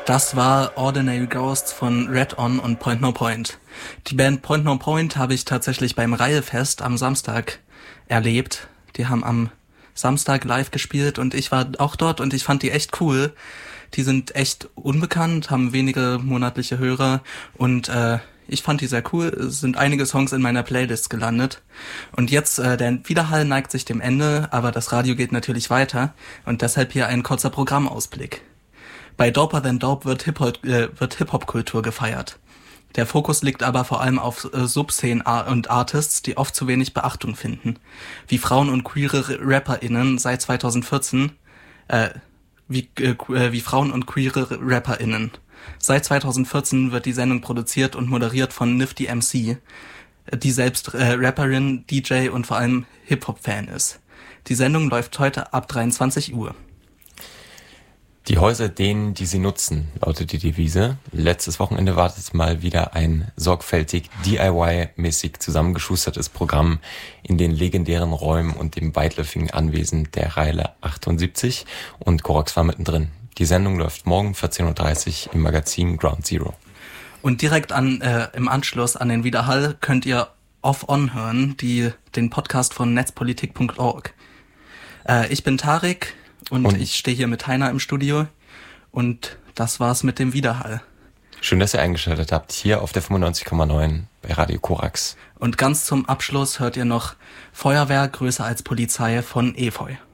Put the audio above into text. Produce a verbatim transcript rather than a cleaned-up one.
Das war Ordinary Ghosts von Red On und Point No Point. Die Band Point No Point habe ich tatsächlich beim Reihefest am Samstag erlebt. Die haben am Samstag live gespielt und ich war auch dort und ich fand die echt cool. Die sind echt unbekannt, haben wenige monatliche Hörer und äh, ich fand die sehr cool. Es sind einige Songs in meiner Playlist gelandet. Und jetzt, äh, der Widerhall neigt sich dem Ende, aber das Radio geht natürlich weiter und deshalb hier ein kurzer Programmausblick. Bei Doper Than Dope wird Hip-Hop, äh, wird Hip-Hop-Kultur gefeiert. Der Fokus liegt aber vor allem auf äh, Subszenen und Artists, die oft zu wenig Beachtung finden. Wie Frauen und queere RapperInnen seit zweitausendvierzehn, äh, wie, äh, wie Frauen und queere RapperInnen. Seit zweitausendvierzehn wird die Sendung produziert und moderiert von Nifty M C, die selbst äh, Rapperin, D J und vor allem Hip-Hop-Fan ist. Die Sendung läuft heute ab dreiundzwanzig Uhr. Die Häuser denen, die sie nutzen, lautet die Devise. Letztes Wochenende wartet mal wieder ein sorgfältig D I Y-mäßig zusammengeschustertes Programm in den legendären Räumen und dem weitläufigen Anwesen der Reile achtundsiebzig und Korax war mittendrin. Die Sendung läuft morgen vierzehn Uhr dreißig im Magazin Ground Zero. Und direkt an äh, im Anschluss an den Widerhall könnt ihr Off-On hören, die den Podcast von netzpolitik punkt org. Äh, ich bin Tarek. Und, und ich stehe hier mit Heiner im Studio und das war's mit dem Widerhall. Schön, dass ihr eingeschaltet habt, hier auf der fünfundneunzig Komma neun bei Radio Korax. Und ganz zum Abschluss hört ihr noch Feuerwehr größer als Polizei von Efeu.